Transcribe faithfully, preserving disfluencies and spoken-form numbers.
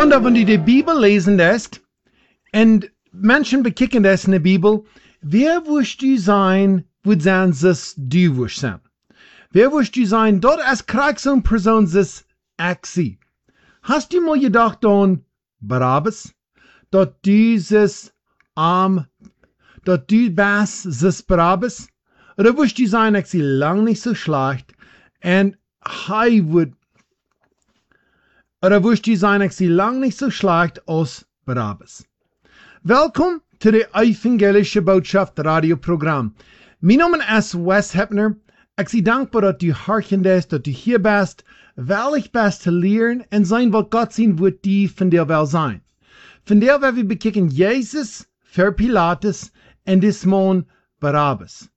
Und wenn du die Bibel lesen lässt, und Menschen bekicken das in der Bibel, wer wirst du sein, wo sein, dass du wirst sein? Wer wirst du sein, dort als Kriegsone Person, das ich Hast du mal gedacht an Barabbas? Dort dieses Arm, dort du bist, das Barabbas? Oder wirst du sein, ich sie lang nicht so schlecht, und I would, oder wirst du sein, ich sie lang nicht so schlecht als Barabbas? Welkom zu de Evangelische Botschaft Radioprogramm. Mijn naam is Wes Hepner. Ik zie dankbaar dat u herkent dat u hier bent, wel ik best te leren en zijn wat God zien wordt die van der wel zijn. Vandaar wil we bekijken Jezus voor Pilatus en des man Barabbas.